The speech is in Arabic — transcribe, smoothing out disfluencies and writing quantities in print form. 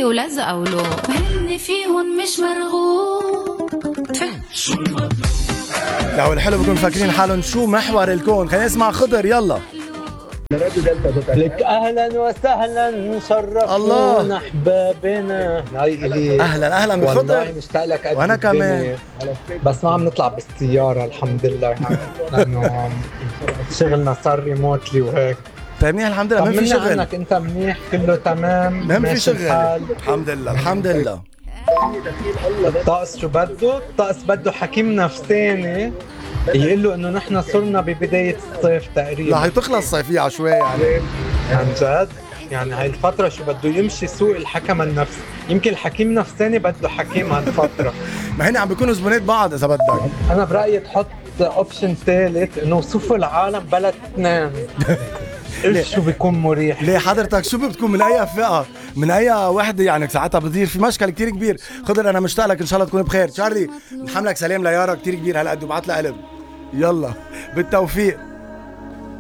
لي ولزقوا له هن فيهم مش مرغوب. لو الحلو بيكون فاكرين حالهم شو محور الكون. خلينا نسمع خضر يلا. لك اهلا وسهلا شرفتونا احبابنا. هاي الي اهلا اهلا بخضر. والله مشتاق لك قد وانا كمان. بس ما عم نطلع بالسياره الحمد لله لانه شغلنا صار ريموتلي وهيك. طيب منيح الحمد لله. ما في شغل عنك انت منيح كله تمام. ما في شغل الحمد لله الحمد لله. الطقس شو بده؟ الطقس بده حكيم نفساني يقول له انه نحن صرنا ببدايه الصيف تقريبا. رح تخلص الصيفيه عشوائي يعني. عن جد يعني هاي الفتره شو بده يمشي سوق الحكم النفسي. يمكن الحكيم النفساني بده حكيم هالفتره. ما هن عم بيكونوا زبونات بعض اذا بدك. انا برايي تحط اوبشن ثالث انه وصفوا العالم بلد اثنين. ايش شو بيكون مريح. ليه حضرتك شو بتكون من اي فئه من اي وحده يعني ساعتها بتصير في مشكل كتير كبير. خضر انا مشتاق لك ان شاء الله تكون بخير. شارلي نحملك سلام ليارا كتير كبير هالقد وبعت لها قلب. يلا بالتوفيق.